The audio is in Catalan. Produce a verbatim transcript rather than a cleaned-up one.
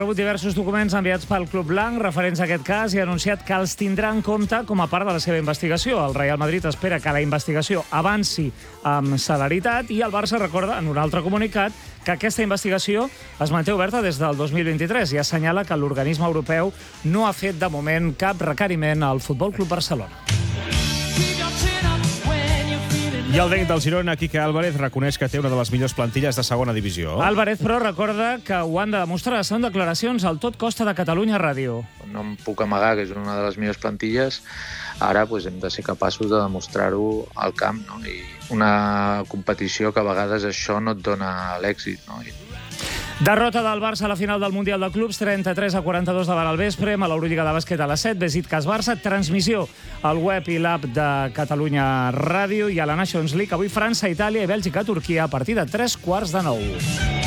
Ha rebut diversos documents enviats pel Club Blanc referents a aquest cas i ha anunciat que els tindrà en compte com a part de la seva investigació. El Real Madrid espera que la investigació avanci amb celeritat i el Barça recorda en un altre comunicat que aquesta investigació es manté oberta des del dos mil vint-i-tres i assenyala que l'organisme europeu no ha fet de moment cap requeriment al Futbol Club Barcelona. I el tècnic del Girona, Quique Álvarez, reconeix que té una de les millors plantilles de segona divisió. Álvarez, però, recorda que ho han de demostrar. Són declaracions al Tot Costa de Catalunya Ràdio. No em puc amagar que és una de les millors plantilles. Ara pues, hem de ser capaços de demostrar-ho al camp, no? I una competició que a vegades això no et dona l'èxit, no? I... Derrota del Barça a la final del Mundial de Clubs, trenta-tres a quaranta-dos davant el Vespre, a l'Eurolliga de bàsquet a les set, Besiktas Barça, transmissió al web i l'app de Catalunya Ràdio i a la Nations League. Avui França, Itàlia i Bèlgica, Turquia, a partir de tres quarts de nou.